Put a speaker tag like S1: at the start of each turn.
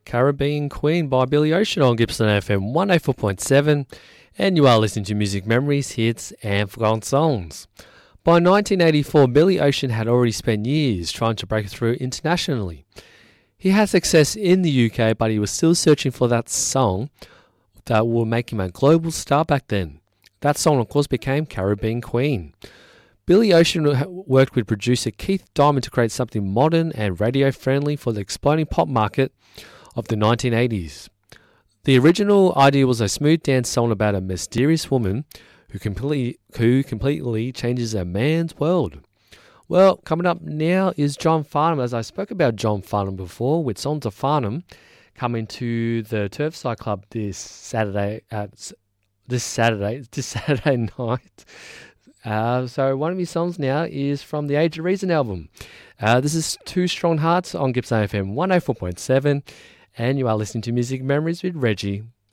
S1: Caribbean Queen by Billy Ocean on Gibson FM 104.7, and you are listening to Music Memories, Hits and Forgotten Songs. By 1984, Billy Ocean had already spent years trying to break through internationally. He had success in the UK, but he was still searching for that song that would make him a global star back then. That song, of course, became Caribbean Queen. Billy Ocean worked with producer Keith Diamond to create something modern and radio-friendly for the exploding pop market of the 1980s. The original idea was a smooth dance song about a mysterious woman who completely changes a man's world. Well, coming up now is John Farnham. As I spoke about John Farnham before, with Songs of Farnham coming to the Turfside Club this Saturday night. So one of his songs now is from the Age of Reason album. This is Two Strong Hearts on Gibson FM 104.7, and you are listening to Music Memories with Reggie.